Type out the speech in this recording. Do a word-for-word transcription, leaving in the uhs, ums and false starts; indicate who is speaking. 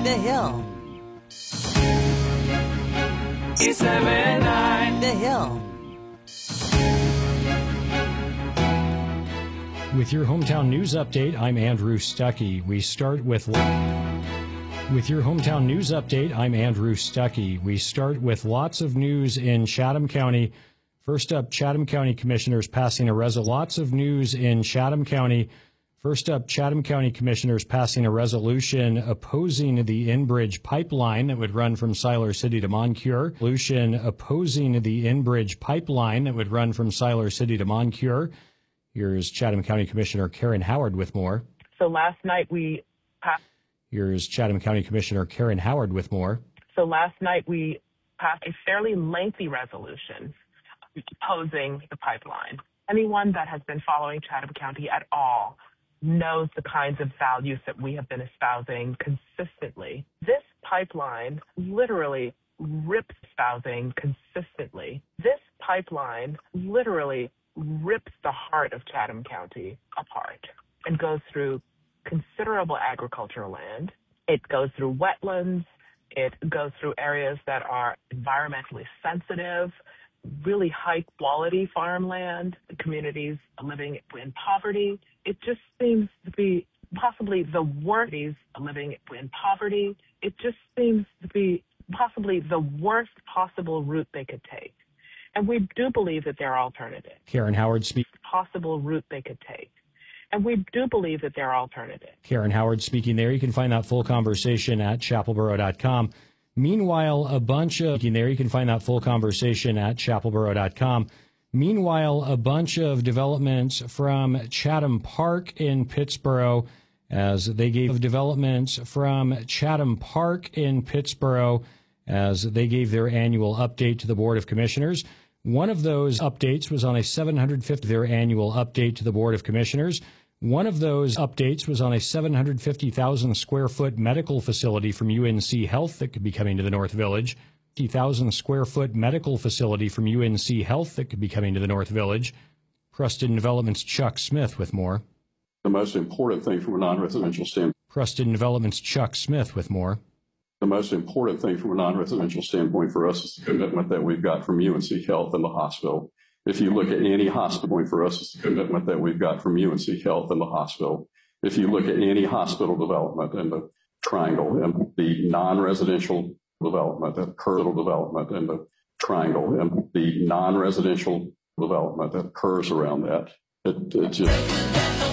Speaker 1: The Hill.
Speaker 2: eight seven nine.
Speaker 1: The Hill.
Speaker 3: With your hometown news update, I'm Andrew Stuckey. We start with With your hometown news update, I'm Andrew Stuckey. We start with lots of news in Chatham County. First up, Chatham County commissioners passing a resolution. Lots of news in Chatham County. First up, Chatham County commissioners passing a resolution opposing the Enbridge pipeline that would run from Siler City to Moncure. Resolution opposing the Enbridge pipeline that would run from Siler City to Moncure. Here's Chatham County Commissioner Karen Howard with more.
Speaker 4: So last night we passed.
Speaker 3: Here's Chatham County Commissioner Karen Howard with more.
Speaker 4: So last night we passed a fairly lengthy resolution opposing the pipeline. Anyone that has been following Chatham County at all knows the kinds of values that we have been espousing consistently. This pipeline literally rips espousing consistently. This pipeline literally rips the heart of Chatham County apart and goes through considerable agricultural land. It goes through wetlands. It goes through areas that are environmentally sensitive, really high quality farmland, communities living in poverty. It just seems to be possibly the worst living in poverty. It just seems to be possibly the worst possible route they could take. And we do believe that there are alternatives.
Speaker 3: Karen Howard speaking.
Speaker 4: Possible route they could take. And we do believe that there are alternatives.
Speaker 3: Karen Howard speaking there. You can find that full conversation at chapelboro dot com. Meanwhile, a bunch of there you can find that full conversation at chapelboro dot com. Meanwhile, a bunch of developments from Chatham Park in Pittsboro as they gave developments from Chatham Park in Pittsboro as they gave their annual update to the Board of Commissioners. One of those updates was on a seven hundred fifty their annual update to the Board of Commissioners. One of those updates was on a seven hundred fifty thousand square foot medical facility from U N C Health that could be coming to the North Village. fifty thousand square foot medical facility from U N C Health that could be coming to the North Village. Preston Development's Chuck Smith with more.
Speaker 5: The most important thing from a non-residential standpoint.
Speaker 3: Preston Development's Chuck Smith with more.
Speaker 5: The most important thing from a non-residential standpoint for us is the commitment that we've got from U N C Health and the hospital. If you look at any hospital, for us, it's the commitment that we've got from U N C Health and the hospital. If you look at any hospital development in the triangle and the non-residential development, that occurs development in the triangle and the non-residential development that occurs around that, it, it just